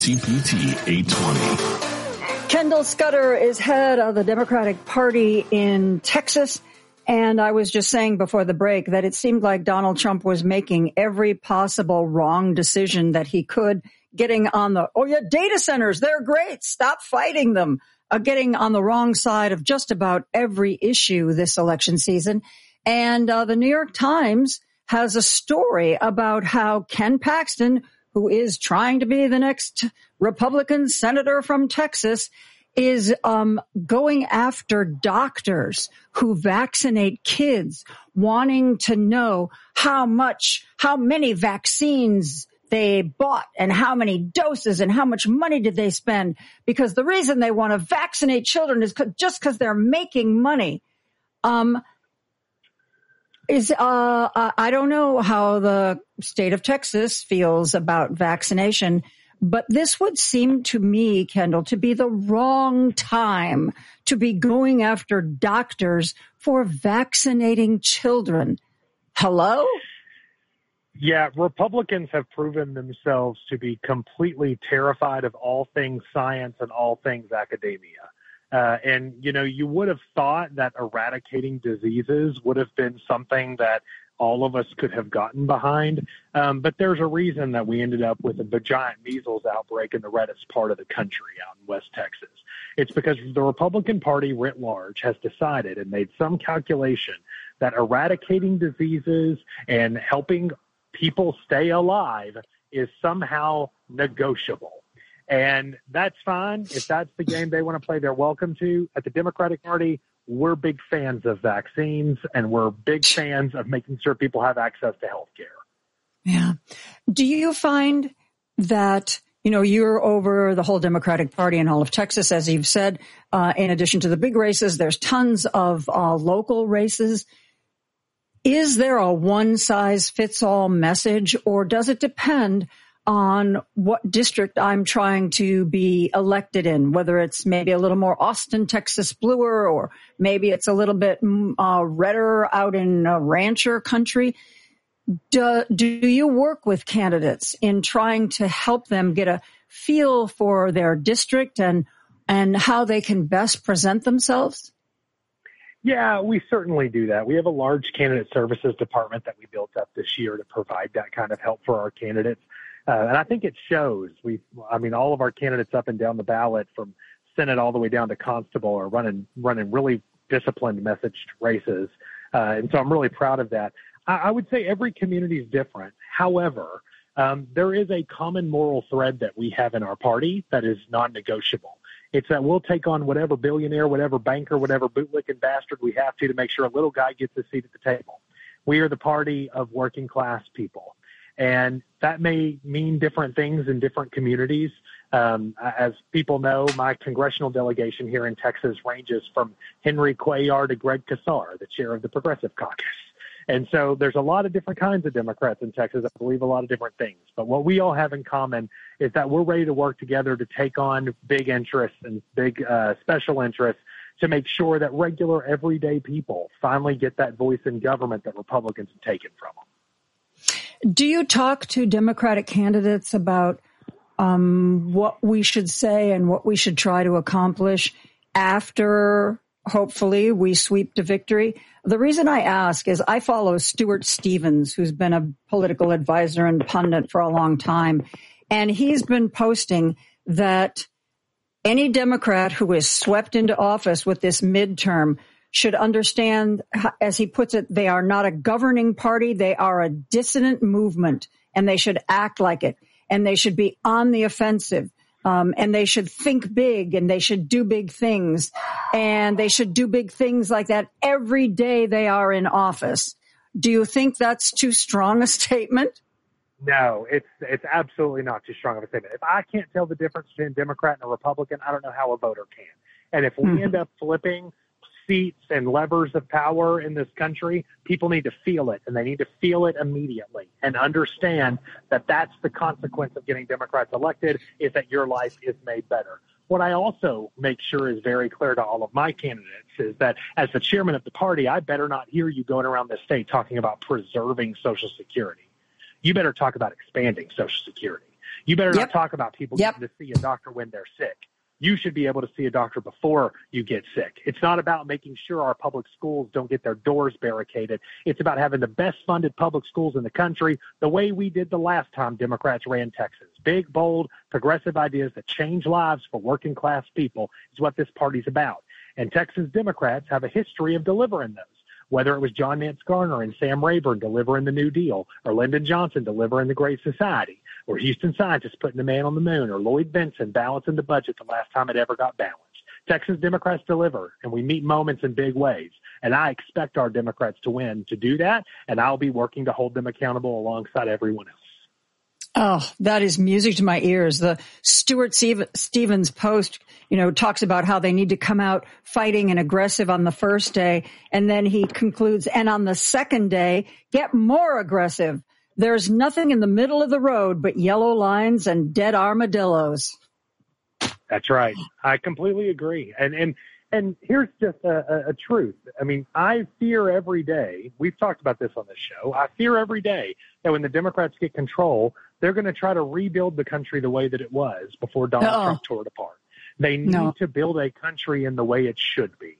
TPT 820. Kendall Scudder is head of the Democratic Party in Texas. And I was just saying before the break that it seemed like Donald Trump was making every possible wrong decision that he could, getting on the, data centers, they're great, stop fighting them, getting on the wrong side of just about every issue this election season. And the New York Times has a story about how Ken Paxton, who is trying to be the next Republican senator from Texas, is going after doctors who vaccinate kids, wanting to know how many vaccines they bought and how many doses and how much money did they spend, because the reason they want to vaccinate children is just because they're making money. I don't know how the state of Texas feels about vaccination, but this would seem to me, Kendall, to be the wrong time to be going after doctors for vaccinating children. Hello? Yeah, Republicans have proven themselves to be completely terrified of all things science and all things academia. And, you would have thought that eradicating diseases would have been something that all of us could have gotten behind. But there's a reason that we ended up with a giant measles outbreak in the reddest part of the country out in West Texas. It's because the Republican Party writ large has decided and made some calculation that eradicating diseases and helping people stay alive is somehow negotiable. And that's fine. If that's the game they want to play, they're welcome to. At the Democratic Party, we're big fans of vaccines, and we're big fans of making sure people have access to health care. Yeah. Do you find that, you're over the whole Democratic Party in all of Texas, as you've said, in addition to the big races, there's tons of local races. Is there a one-size-fits-all message, or does it depend on what district I'm trying to be elected in, whether it's maybe a little more Austin, Texas bluer, or maybe it's a little bit redder out in rancher country? Do you work with candidates in trying to help them get a feel for their district and how they can best present themselves? Yeah, we certainly do that. We have a large candidate services department that we built up this year to provide that kind of help for our candidates. And I think it shows. All of our candidates up and down the ballot, from Senate all the way down to Constable, are running really disciplined messaged races. And so I'm really proud of that. I would say every community is different. However, there is a common moral thread that we have in our party that is non-negotiable. It's that we'll take on whatever billionaire, whatever banker, whatever bootlicking bastard we have to make sure a little guy gets a seat at the table. We are the party of working class people. And that may mean different things in different communities. As people know, my congressional delegation here in Texas ranges from Henry Cuellar to Greg Casar, the chair of the Progressive Caucus. And so there's a lot of different kinds of Democrats in Texas that believe a lot of different things. But what we all have in common is that we're ready to work together to take on big interests and big special interests to make sure that regular, everyday people finally get that voice in government that Republicans have taken from them. Do you talk to Democratic candidates about what we should say and what we should try to accomplish after, hopefully, we sweep to victory? The reason I ask is I follow Stuart Stevens, who's been a political advisor and pundit for a long time, and he's been posting that any Democrat who is swept into office with this midterm should understand, as he puts it, they are not a governing party. They are a dissident movement, and they should act like it, and they should be on the offensive, and they should think big, and they should do big things, and they should do big things like that every day they are in office. Do you think that's too strong a statement? No, it's absolutely not too strong of a statement. If I can't tell the difference between a Democrat and a Republican, I don't know how a voter can. And if we end up flipping seats and levers of power in this country, people need to feel it, and they need to feel it immediately and understand that that's the consequence of getting Democrats elected, is that your life is made better. What I also make sure is very clear to all of my candidates is that as the chairman of the party, I better not hear you going around the state talking about preserving Social Security. You better talk about expanding Social Security. You better not talk about people getting to see a doctor when they're sick. You should be able to see a doctor before you get sick. It's not about making sure our public schools don't get their doors barricaded. It's about having the best funded public schools in the country, the way we did the last time Democrats ran Texas. Big, bold, progressive ideas that change lives for working class people is what this party's about. And Texas Democrats have a history of delivering those. Whether it was John Nance Garner and Sam Rayburn delivering the New Deal, or Lyndon Johnson delivering the Great Society, or Houston scientists putting the man on the moon, or Lloyd Bentsen balancing the budget the last time it ever got balanced. Texas Democrats deliver, and we meet moments in big ways. And I expect our Democrats to win to do that, and I'll be working to hold them accountable alongside everyone else. Oh, that is music to my ears. The Stuart Stevens Post, talks about how they need to come out fighting and aggressive on the first day. And then he concludes, and on the second day, get more aggressive. There's nothing in the middle of the road but yellow lines and dead armadillos. That's right. I completely agree. And here's just a truth. I mean, I fear every day, we've talked about this on this show, I fear every day that when the Democrats get control, they're going to try to rebuild the country the way that it was before Donald Trump tore it apart. They need to build a country in the way it should be,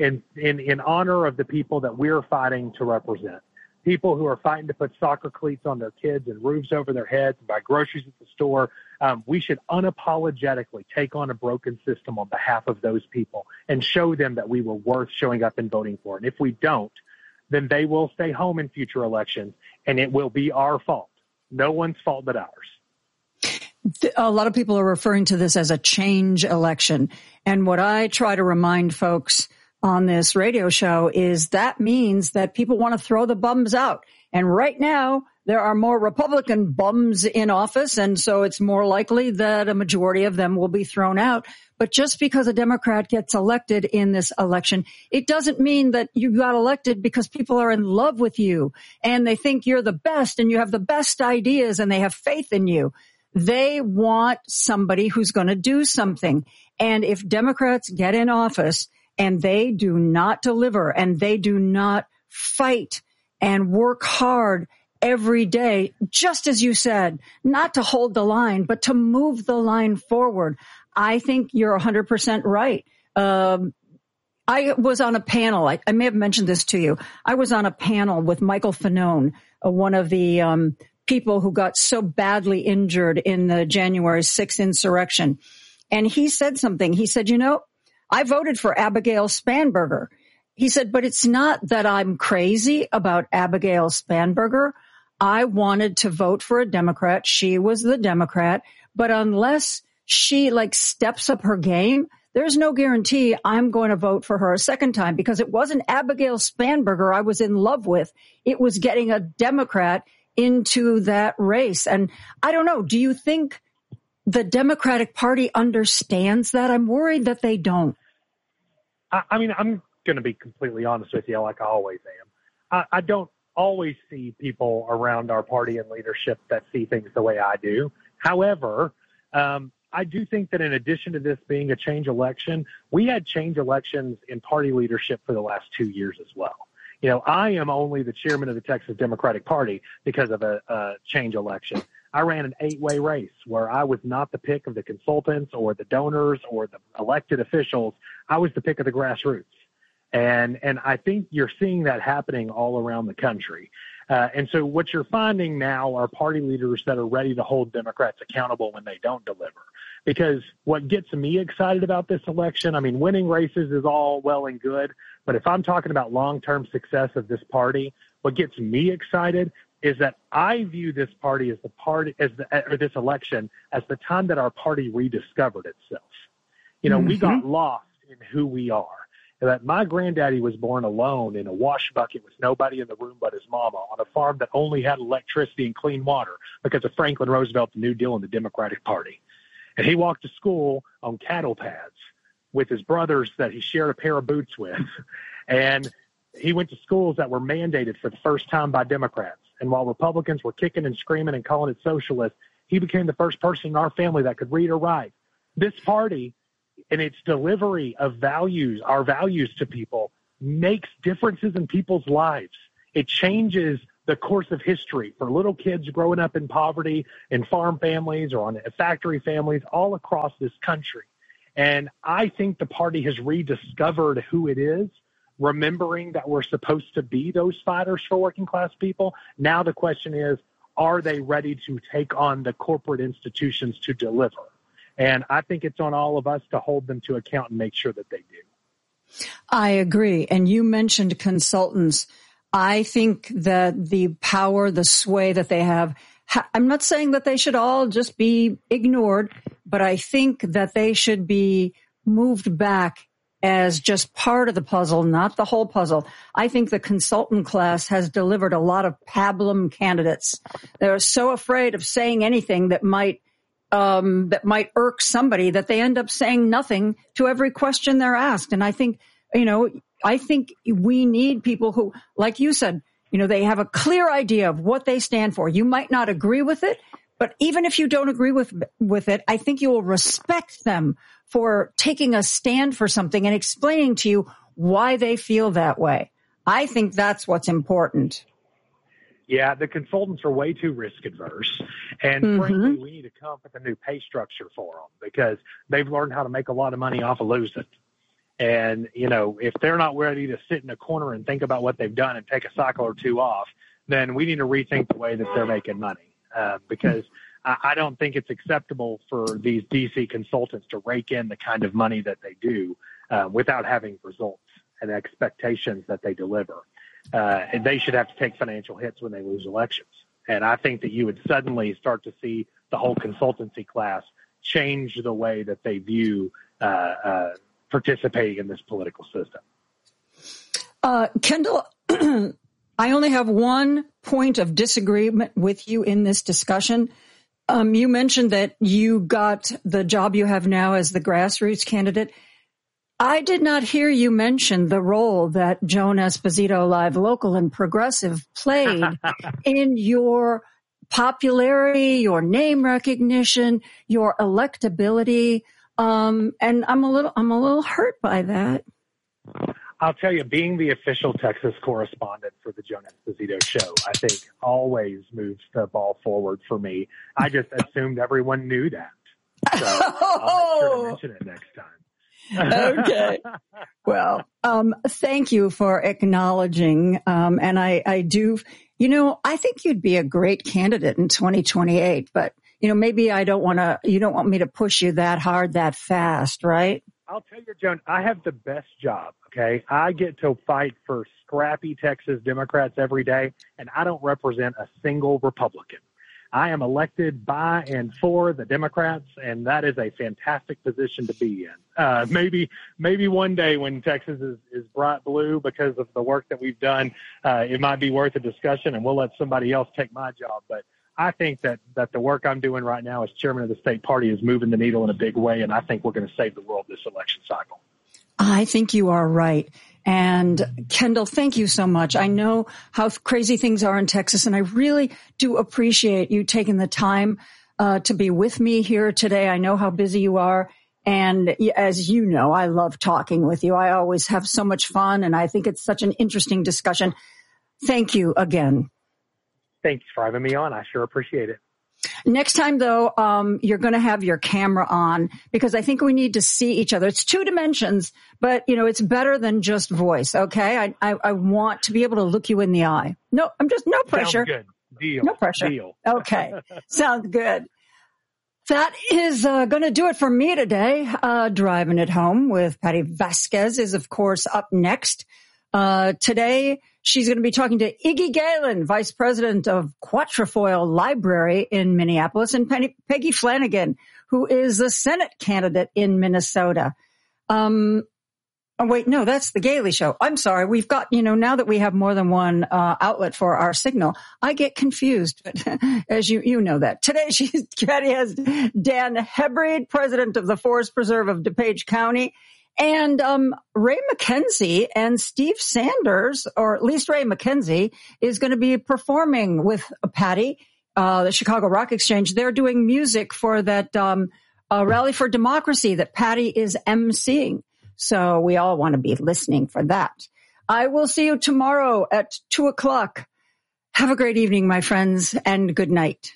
in honor of the people that we're fighting to represent. People who are fighting to put soccer cleats on their kids and roofs over their heads and buy groceries at the store. We should unapologetically take on a broken system on behalf of those people and show them that we were worth showing up and voting for. And if we don't, then they will stay home in future elections, and it will be our fault. No one's fault but ours. A lot of people are referring to this as a change election. And what I try to remind folks on this radio show is that means that people want to throw the bums out. And right now, there are more Republican bums in office, and so it's more likely that a majority of them will be thrown out. But just because a Democrat gets elected in this election, it doesn't mean that you got elected because people are in love with you and they think you're the best and you have the best ideas and they have faith in you. They want somebody who's going to do something. And if Democrats get in office and they do not deliver and they do not fight and work hard every day, just as you said, not to hold the line, but to move the line forward, I think you're 100% right. I was on a panel. I may have mentioned this to you. I was on a panel with Michael Fanone, one of the people who got so badly injured in the January 6th insurrection. And he said something. He said, I voted for Abigail Spanberger. He said, but it's not that I'm crazy about Abigail Spanberger. I wanted to vote for a Democrat. She was the Democrat. But unless she steps up her game, there's no guarantee I'm going to vote for her a second time, because it wasn't Abigail Spanberger I was in love with. It was getting a Democrat into that race. And I don't know. Do you think the Democratic Party understands that? I'm worried that they don't. I mean, I'm going to be completely honest with you, like I always am. I don't always see people around our party and leadership that see things the way I do. However, I do think that in addition to this being a change election, we had change elections in party leadership for the last 2 years as well. I am only the chairman of the Texas Democratic Party because of a change election. I ran an 8-way race where I was not the pick of the consultants or the donors or the elected officials. I was the pick of the grassroots. And I think you're seeing that happening all around the country. And so what you're finding now are party leaders that are ready to hold Democrats accountable when they don't deliver. Because what gets me excited about this election, I mean, winning races is all well and good, but if I'm talking about long-term success of this party, what gets me excited is that I view this party as this election as the time that our party rediscovered itself. We got lost in who we are. That my granddaddy was born alone in a wash bucket with nobody in the room but his mama on a farm that only had electricity and clean water because of Franklin Roosevelt, the New Deal, and the Democratic Party. And he walked to school on cattle pads with his brothers that he shared a pair of boots with. And he went to schools that were mandated for the first time by Democrats. And while Republicans were kicking and screaming and calling it socialist, he became the first person in our family that could read or write. This party and its delivery of values, our values to people, makes differences in people's lives. It changes the course of history for little kids growing up in poverty, in farm families or on factory families all across this country. And I think the party has rediscovered who it is, remembering that we're supposed to be those fighters for working class people. Now the question is, are they ready to take on the corporate institutions to deliver? And I think it's on all of us to hold them to account and make sure that they do. I agree. And you mentioned consultants. I think that the power, the sway that they have, I'm not saying that they should all just be ignored, but I think that they should be moved back as just part of the puzzle, not the whole puzzle. I think the consultant class has delivered a lot of pablum candidates. They're so afraid of saying anything that might irk somebody that they end up saying nothing to every question they're asked. And I think we need people who, like you said, they have a clear idea of what they stand for. You might not agree with it, but even if you don't agree with it, I think you will respect them for taking a stand for something and explaining to you why they feel that way. I think that's what's important. Yeah, the consultants are way too risk adverse. And frankly, we need to come up with a new pay structure for them because they've learned how to make a lot of money off of losing. And, if they're not ready to sit in a corner and think about what they've done and take a cycle or two off, then we need to rethink the way that they're making money because I don't think it's acceptable for these DC consultants to rake in the kind of money that they do without having results and expectations that they deliver. And they should have to take financial hits when they lose elections. And I think that you would suddenly start to see the whole consultancy class change the way that they view participating in this political system. Kendall, I only have one point of disagreement with you in this discussion. You mentioned that you got the job you have now as the grassroots candidate. I did not hear you mention the role that Joan Esposito, Live Local, and Progressive played in your popularity, your name recognition, your electability. And I'm a little hurt by that. I'll tell you, being the official Texas correspondent for the Joan Esposito show, I think always moves the ball forward for me. I just assumed everyone knew that. So I'll make sure to mention it next time. Okay. Well, thank you for acknowledging. And I do, I think you'd be a great candidate in 2028, but maybe you don't want me to push you that hard, that fast, right? I'll tell you, Joan, I have the best job, okay? I get to fight for scrappy Texas Democrats every day, and I don't represent a single Republican. I am elected by and for the Democrats, and that is a fantastic position to be in. Maybe one day when Texas is bright blue because of the work that we've done, it might be worth a discussion, and we'll let somebody else take my job. But I think that the work I'm doing right now as chairman of the state party is moving the needle in a big way, and I think we're going to save the world this election cycle. I think you are right. And Kendall, thank you so much. I know how crazy things are in Texas, and I really do appreciate you taking the time to be with me here today. I know how busy you are. And as you know, I love talking with you. I always have so much fun, and I think it's such an interesting discussion. Thank you again. Thanks for having me on. I sure appreciate it. Next time, though, you're going to have your camera on because I think we need to see each other. It's 2 dimensions, but, it's better than just voice, okay? I want to be able to look you in the eye. No pressure. Sounds good. Deal. No pressure. Deal. Okay. Sounds good. That is going to do it for me today. Driving it home with Patty Vasquez is, of course, up next. Today, she's going to be talking to Iggy Galen, Vice President of Quatrefoil Library in Minneapolis, and Peggy Flanagan, who is a Senate candidate in Minnesota. Oh, wait, no, that's the Gailey Show. I'm sorry. We've got, now that we have more than one outlet for our signal, I get confused. But as you know that. Today, Patty has Dan Hebreed, President of the Forest Preserve of DuPage County, and Ray McKenzie and Steve Sanders, or at least Ray McKenzie, is going to be performing with Patty, the Chicago Rock Exchange. They're doing music for that Rally for Democracy that Patty is emceeing. So we all want to be listening for that. I will see you tomorrow at 2:00. Have a great evening, my friends, and good night.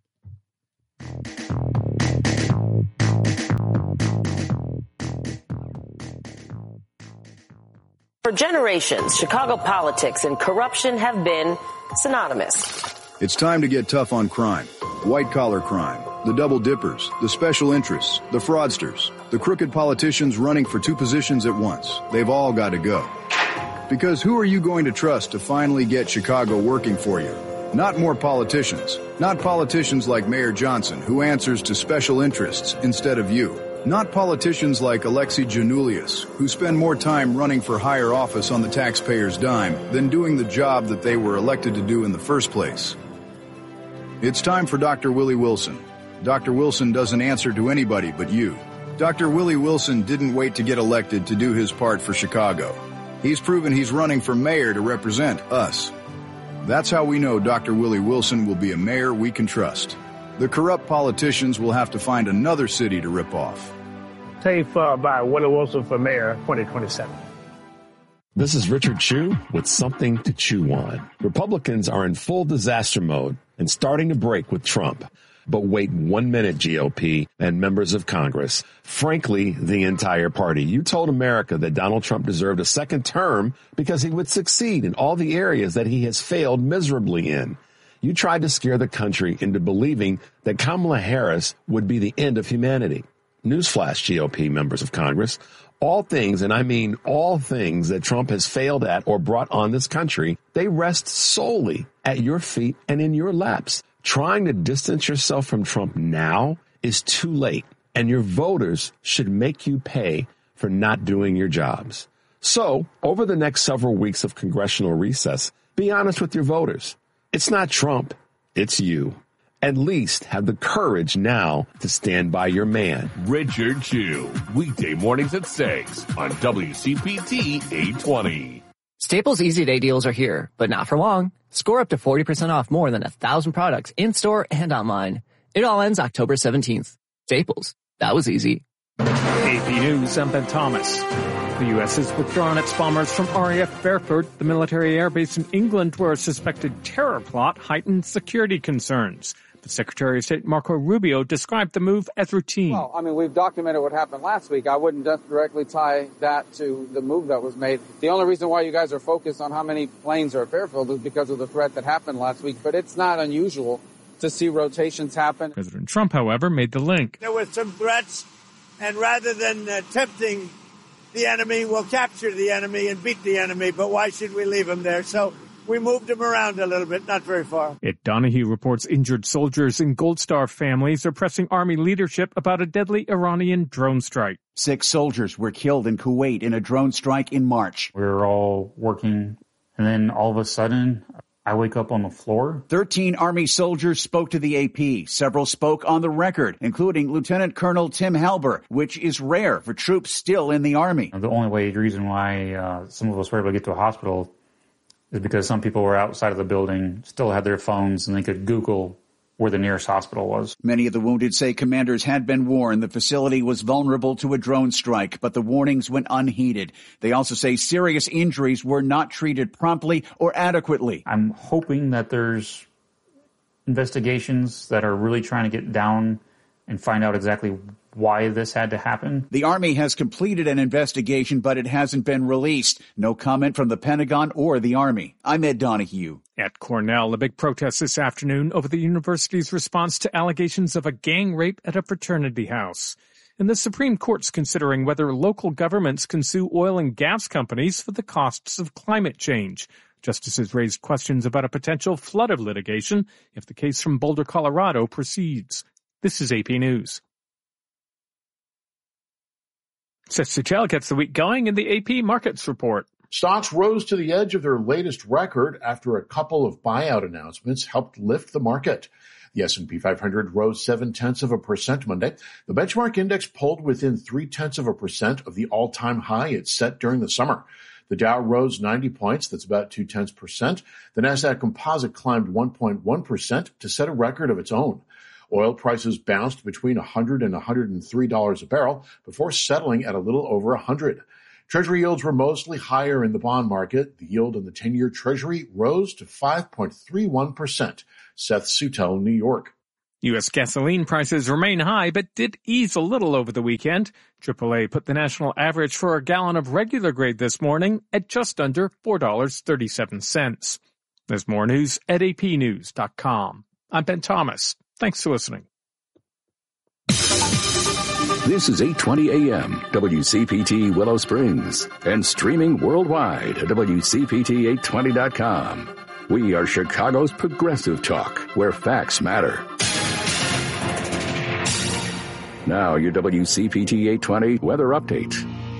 For generations, Chicago politics and corruption have been synonymous. It's time to get tough on crime. White-collar crime, the double dippers, the special interests, the fraudsters, the crooked politicians running for two positions at once. They've all got to go. Because who are you going to trust to finally get Chicago working for you? Not more politicians. Not politicians like Mayor Johnson, who answers to special interests instead of you. Not politicians like Alexei Giannoulias, who spend more time running for higher office on the taxpayer's dime than doing the job that they were elected to do in the first place. It's time for Dr. Willie Wilson. Dr. Wilson doesn't answer to anybody but you. Dr. Willie Wilson didn't wait to get elected to do his part for Chicago. He's proven he's running for mayor to represent us. That's how we know Dr. Willie Wilson will be a mayor we can trust. The corrupt politicians will have to find another city to rip off. Safe by Willie Wilson for mayor 2027. This is Richard Chu with something to chew on. Republicans are in full disaster mode and starting to break with Trump. But wait 1 minute, GOP and members of Congress. Frankly, the entire party. You told America that Donald Trump deserved a second term because he would succeed in all the areas that he has failed miserably in. You tried to scare the country into believing that Kamala Harris would be the end of humanity. Newsflash, GOP members of Congress. All things, and I mean all things that Trump has failed at or brought on this country, they rest solely at your feet and in your laps. Trying to distance yourself from Trump now is too late, and your voters should make you pay for not doing your jobs. So, over the next several weeks of congressional recess, be honest with your voters. It's not Trump, it's you. At least have the courage now to stand by your man. Richard Chu, weekday mornings at 6 on WCPT 820. Staples Easy Day deals are here, but not for long. Score up to 40% off more than 1,000 products in-store and online. It all ends October 17th. Staples. That was easy. AP News, I'm Ben Thomas. The U.S. has withdrawn its bombers from RAF Fairford, the military airbase in England, where a suspected terror plot heightened security concerns. The Secretary of State Marco Rubio described the move as routine. Well, I mean, we've documented what happened last week. I wouldn't directly tie that to the move that was made. The only reason why you guys are focused on how many planes are at Fairfield is because of the threat that happened last week. But it's not unusual to see rotations happen. President Trump, however, made the link. There were some threats, and rather than tempting the enemy, we'll capture the enemy and beat the enemy. But why should we leave him there? So we moved him around a little bit, not very far. Ed Donahue reports injured soldiers and Gold Star families are pressing Army leadership about a deadly Iranian drone strike. 6 soldiers were killed in Kuwait in a drone strike in March. We were all working, and then all of a sudden, I wake up on the floor. 13 Army soldiers spoke to the AP. Several spoke on the record, including Lieutenant Colonel Tim Halber, which is rare for troops still in the Army. The only reason why some of us were able to get to a hospital is because some people were outside of the building, still had their phones, and they could Google where the nearest hospital was. Many of the wounded say commanders had been warned the facility was vulnerable to a drone strike, but the warnings went unheeded. They also say serious injuries were not treated promptly or adequately. I'm hoping that there's investigations that are really trying to get down and find out exactly why this had to happen. The Army has completed an investigation, but it hasn't been released. No comment from the Pentagon or the Army. I'm Ed Donahue. At Cornell, a big protest this afternoon over the university's response to allegations of a gang rape at a fraternity house. And the Supreme Court's considering whether local governments can sue oil and gas companies for the costs of climate change. Justices raised questions about a potential flood of litigation if the case from Boulder, Colorado proceeds. This is AP News. Seth Suchel gets the week going in the AP Markets Report. Stocks rose to the edge of their latest record after a couple of buyout announcements helped lift the market. The S&P 500 rose 0.7% Monday. The benchmark index pulled within 0.3% of the all-time high it set during the summer. The Dow rose 90 points, that's about 0.2%. The Nasdaq Composite climbed 1.1% to set a record of its own. Oil prices bounced between $100 and $103 a barrel before settling at a little over $100. Treasury yields were mostly higher in the bond market. The yield on the 10-year Treasury rose to 5.31%. Seth Sutel, New York. U.S. gasoline prices remain high, but did ease a little over the weekend. AAA put the national average for a gallon of regular grade this morning at just under $4.37. There's more news at apnews.com. I'm Ben Thomas. Thanks for listening. This is 820 AM, WCPT Willow Springs, and streaming worldwide at WCPT820.com. We are Chicago's progressive talk, where facts matter. Now, your WCPT 820 weather update.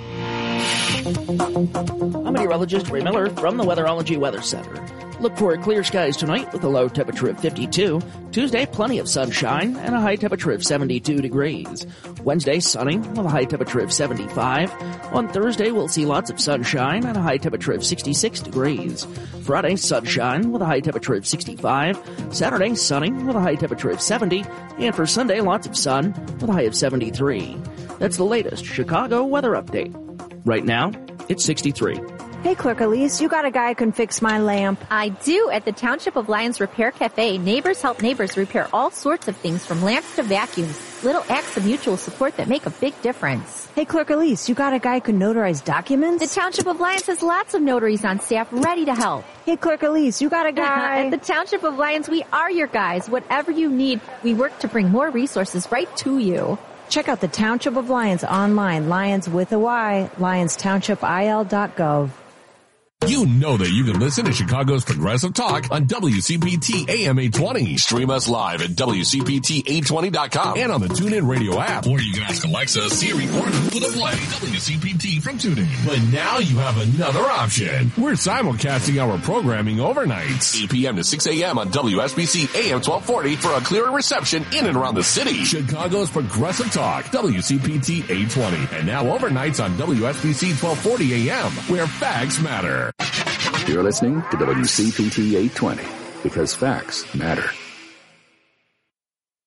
I'm meteorologist Ray Miller from the Weatherology Weather Center. Look for clear skies tonight with a low temperature of 52. Tuesday, plenty of sunshine and a high temperature of 72 degrees. Wednesday, sunny with a high temperature of 75. On Thursday, we'll see lots of sunshine and a high temperature of 66 degrees. Friday, sunshine with a high temperature of 65. Saturday, sunny with a high temperature of 70. And for Sunday, lots of sun with a high of 73. That's the latest Chicago weather update. Right now, it's 63. Hey, Clerk Elise, you got a guy who can fix my lamp? I do. At the Township of Lyons Repair Cafe, neighbors help neighbors repair all sorts of things from lamps to vacuums. Little acts of mutual support that make a big difference. Hey, Clerk Elise, you got a guy who can notarize documents? The Township of Lyons has lots of notaries on staff ready to help. Hey, Clerk Elise, you got a guy? At the Township of Lyons, we are your guys. Whatever you need, we work to bring more resources right to you. Check out the Township of Lyons online, Lyons with a Y, LyonsTownshipIL.gov. You know that you can listen to Chicago's Progressive Talk on WCPT AM 820. Stream us live at WCPT820.com and on the TuneIn Radio app. Or you can ask Alexa, Siri, or Google to play WCPT from TuneIn. But now you have another option. We're simulcasting our programming overnights. 8 p.m. to 6 a.m. on WSBC AM 1240 for a clearer reception in and around the city. Chicago's Progressive Talk, WCPT 820. And now overnights on WSBC 1240 AM, where facts matter. You're listening to WCPT 820, because facts matter.